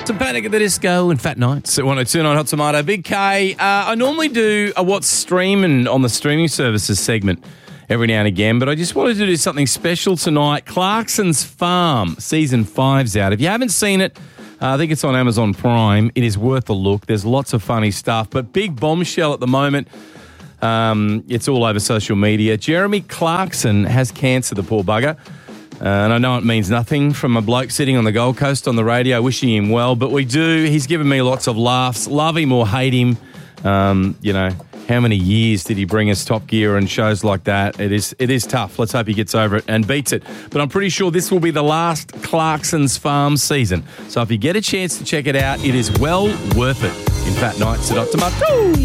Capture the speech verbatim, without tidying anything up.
to Panic at the Disco and Fat Nights at one oh two point nine Hot Tomato. Big K, uh, I normally do a What's Streaming on the streaming services segment every now and again, but I just wanted to do something special tonight. Clarkson's Farm, Season five's out. If you haven't seen it, uh, I think it's on Amazon Prime. It is worth a look. There's lots of funny stuff, but big bombshell at the moment. Um, it's all over social media. Jeremy Clarkson has cancer, the poor bugger. Uh, and I know it means nothing from a bloke sitting on the Gold Coast on the radio wishing him well, but we do. He's given me lots of laughs. Love him or hate him. Um, you know, how many years did he bring us Top Gear and shows like that? It is it is tough. Let's hope he gets over it and beats it. But I'm pretty sure this will be the last Clarkson's Farm season. So if you get a chance to check it out, it is well worth it. In Fat Nights at Hot Tomato.